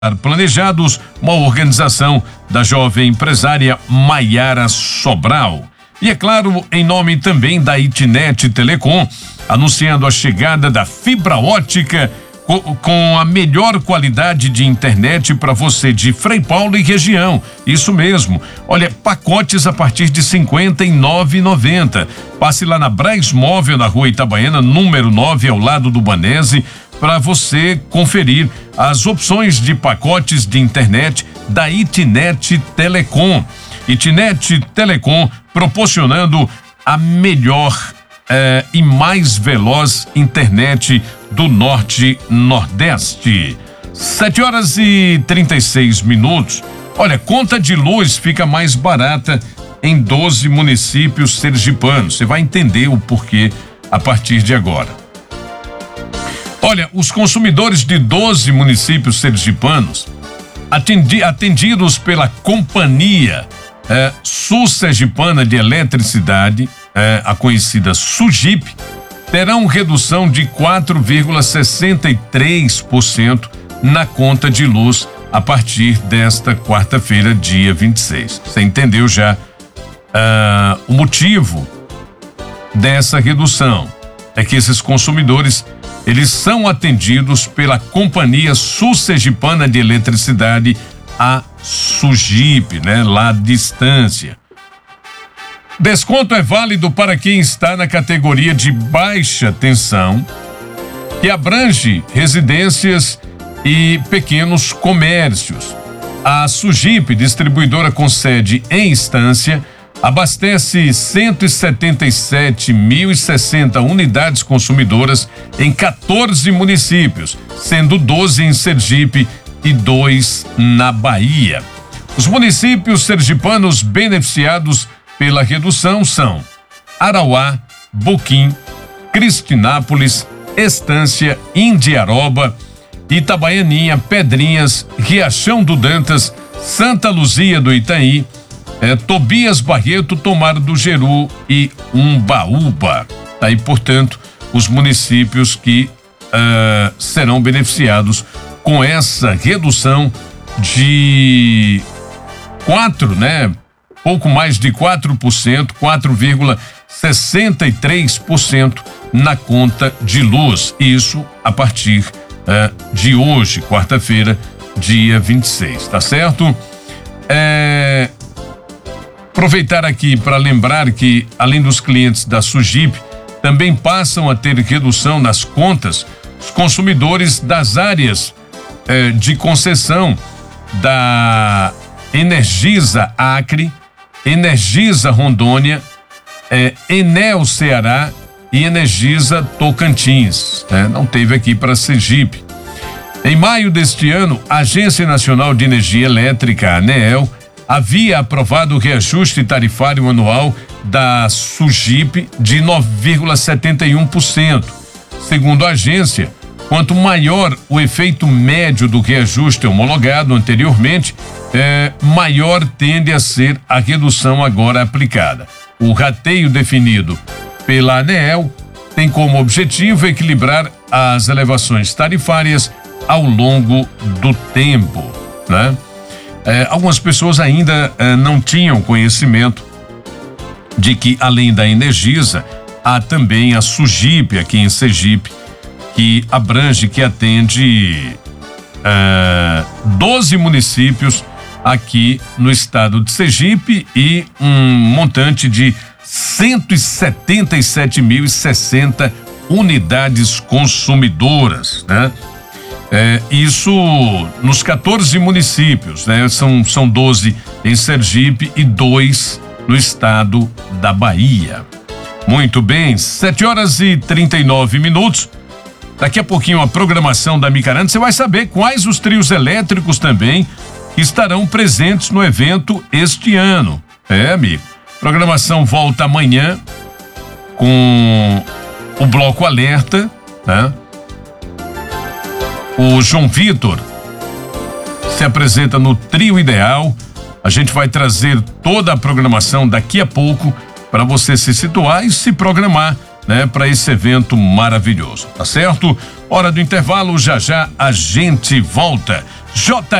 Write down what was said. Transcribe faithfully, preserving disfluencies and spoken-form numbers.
Planejados, uma organização da jovem empresária Maiara Sobral. E é claro, em nome também da Itnet Telecom, anunciando a chegada da fibra ótica com, com a melhor qualidade de internet para você de Frei Paulo e região. Isso mesmo. Olha, pacotes a partir de cinquenta e nove reais e noventa centavos. Passe lá na Braz Móvel, na Rua Itabaiana, número nove, ao lado do Banese, para você conferir as opções de pacotes de internet da Itnet Telecom. Itnet Telecom proporcionando a melhor eh, e mais veloz internet do Norte Nordeste. Sete horas e trinta e seis minutos. Olha, conta de luz fica mais barata em doze municípios sergipanos. Você vai entender o porquê a partir de agora. Olha, os consumidores de doze municípios sergipanos, atendi, atendidos pela Companhia eh, Sul Sergipana de Eletricidade, eh, a conhecida SUGIP, terão redução de quatro vírgula sessenta e três por cento na conta de luz a partir desta quarta-feira, dia vinte e seis. Você entendeu já ah, o motivo dessa redução? É que esses consumidores eles são atendidos pela Companhia Sul Sergipana de Eletricidade, a SUGIP, né? Lá à distância. Desconto é válido para quem está na categoria de baixa tensão, que abrange residências e pequenos comércios. A SUGIP, distribuidora com sede em Estância, abastece cento e setenta e sete mil e sessenta unidades consumidoras em quatorze municípios, sendo doze em Sergipe e dois na Bahia. Os municípios sergipanos beneficiados pela redução são Arauá, Boquim, Cristinápolis, Estância, Indiaroba, Itabaianinha, Pedrinhas, Riachão do Dantas, Santa Luzia do Itaí, É, Tobias Barreto, Tomar do Geru e Umbaúba. Aí, portanto, os municípios que uh, serão beneficiados com essa redução de quatro, né? Pouco mais de quatro por cento, quatro vírgula sessenta e três por cento na conta de luz. Isso a partir uh, de hoje, quarta-feira, dia vinte e seis, tá certo? É... Aproveitar aqui para lembrar que, além dos clientes da SUGIP, também passam a ter redução nas contas os consumidores das áreas eh, de concessão da Energisa Acre, Energisa Rondônia, eh, Enel Ceará e Energisa Tocantins. Né? Não teve aqui para Sergipe. Em maio deste ano, a Agência Nacional de Energia Elétrica, ANEEL, havia aprovado o reajuste tarifário anual da SUGIP de nove vírgula setenta e um por cento. Segundo a agência, quanto maior o efeito médio do reajuste homologado anteriormente, é, maior tende a ser a redução agora aplicada. O rateio definido pela ANEEL tem como objetivo equilibrar as elevações tarifárias ao longo do tempo, né? É, algumas pessoas ainda é, não tinham conhecimento de que, além da Energisa, há também a SUGIP aqui em Sergipe, que abrange, que atende é, doze municípios aqui no estado de Sergipe e um montante de cento e setenta e sete mil e sessenta unidades consumidoras, né? É, isso nos quatorze municípios, né? São, são doze em Sergipe e dois no estado da Bahia. Muito bem, sete horas e trinta e nove minutos. Daqui a pouquinho a programação da Micaranda, você vai saber quais os trios elétricos também que estarão presentes no evento este ano. É, amigo. Programação volta amanhã com o Bloco Alerta, né? O João Vitor se apresenta no Trio Ideal. A gente vai trazer toda a programação daqui a pouco para você se situar e se programar, né, para esse evento maravilhoso, tá certo? Hora do intervalo, já já a gente volta. J